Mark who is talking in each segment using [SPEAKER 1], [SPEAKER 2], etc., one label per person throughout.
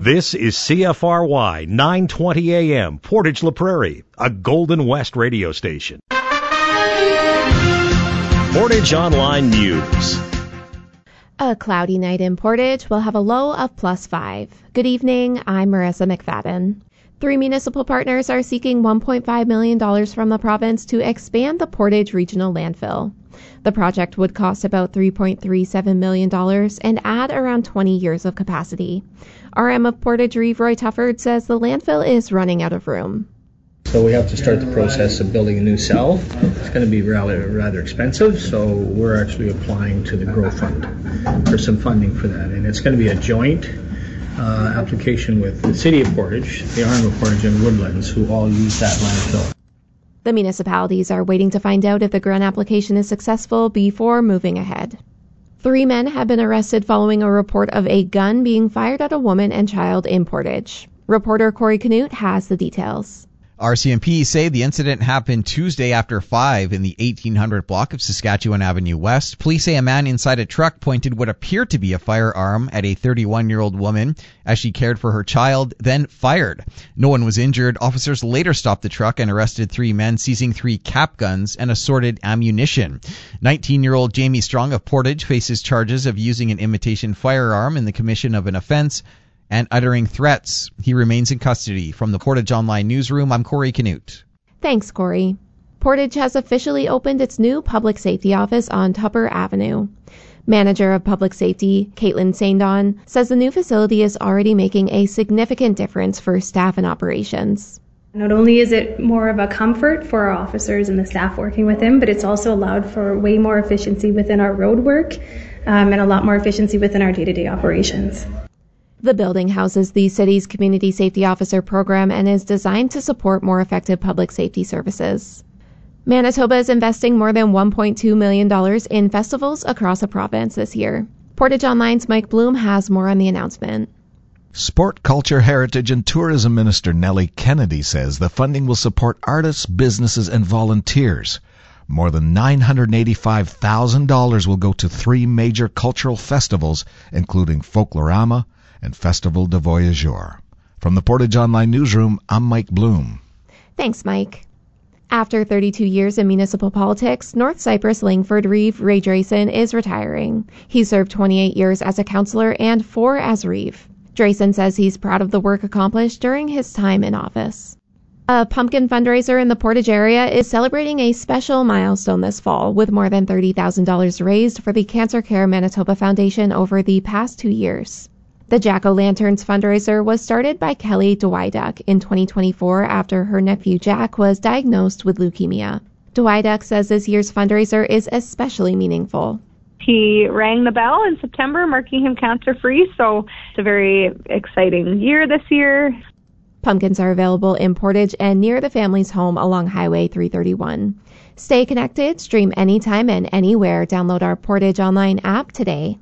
[SPEAKER 1] This is CFRY 920 AM, Portage La Prairie, a Golden West radio station. Portage Online News.
[SPEAKER 2] A cloudy night in Portage will have a low of +5. Good evening, I'm Marissa McFadden. 3 municipal partners are seeking $1.5 million from the province to expand the Portage Regional Landfill. The project would cost about $3.37 million and add around 20 years of capacity. RM of Portage Reeve Roy Tufford says the landfill is running out of room.
[SPEAKER 3] So we have to start the process of building a new cell. It's going to be rather expensive, so we're actually applying to the Grow Fund for some funding for that. And it's going to be a joint application with the City of Portage, the RM of Portage, and Woodlands, who all use that landfill.
[SPEAKER 2] The municipalities are waiting to find out if the grant application is successful before moving ahead. 3 men have been arrested following a report of a gun being fired at a woman and child in Portage. Reporter Corey Canute has the details.
[SPEAKER 4] RCMP say the incident happened Tuesday after 5 in the 1800 block of Saskatchewan Avenue West. Police say a man inside a truck pointed what appeared to be a firearm at a 31-year-old woman as she cared for her child, then fired. No one was injured. Officers later stopped the truck and arrested 3 men, seizing 3 cap guns and assorted ammunition. 19-year-old Jamie Strong of Portage faces charges of using an imitation firearm in the commission of an offense and uttering threats. He remains in custody. From the Portage Online Newsroom, I'm Corey Canute.
[SPEAKER 2] Thanks, Corey. Portage has officially opened its new public safety office on Tupper Avenue. Manager of Public Safety, Caitlin Saindon, says the new facility is already making a significant difference for staff and operations.
[SPEAKER 5] Not only is it more of a comfort for our officers and the staff working with him, but it's also allowed for way more efficiency within our road work and a lot more efficiency within our day-to-day operations.
[SPEAKER 2] The building houses the city's Community Safety Officer program and is designed to support more effective public safety services. Manitoba is investing more than $1.2 million in festivals across the province this year. Portage Online's Mike Bloom has more on the announcement.
[SPEAKER 6] Sport, Culture, Heritage and Tourism Minister Nellie Kennedy says the funding will support artists, businesses and volunteers. More than $985,000 will go to 3 major cultural festivals, including Folklorama and Festival de Voyageur. From the Portage Online Newsroom, I'm Mike Bloom.
[SPEAKER 2] Thanks, Mike. After 32 years in municipal politics, North Cypress Langford Reeve Ray Drayson is retiring. He served 28 years as a councillor and 4 as Reeve. Drayson says he's proud of the work accomplished during his time in office. A pumpkin fundraiser in the Portage area is celebrating a special milestone this fall with more than $30,000 raised for the Cancer Care Manitoba Foundation over the past 2 years. The Jack-O-Lanterns fundraiser was started by Kelly Dwyduck in 2024 after her nephew Jack was diagnosed with leukemia. Dwyduck says this year's fundraiser is especially meaningful.
[SPEAKER 7] He rang the bell in September, marking him cancer-free, so it's a very exciting year this year.
[SPEAKER 2] Pumpkins are available in Portage and near the family's home along Highway 331. Stay connected, stream anytime and anywhere. Download our Portage Online app today.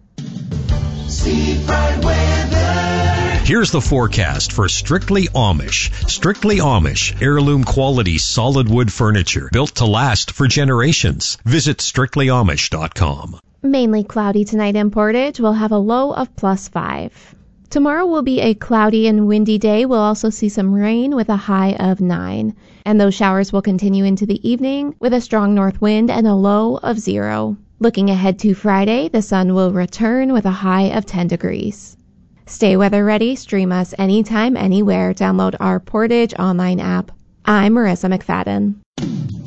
[SPEAKER 1] Here's the forecast for Strictly Amish. Strictly Amish, heirloom quality solid wood furniture built to last for generations. Visit strictlyamish.com.
[SPEAKER 2] Mainly cloudy tonight in Portage. We'll have a low of +5. Tomorrow will be a cloudy and windy day. We'll also see some rain with a high of 9. And those showers will continue into the evening with a strong north wind and a low of 0. Looking ahead to Friday, the sun will return with a high of 10 degrees. Stay weather ready. Stream us anytime, anywhere. Download our Portage Online app. I'm Marissa McFadden.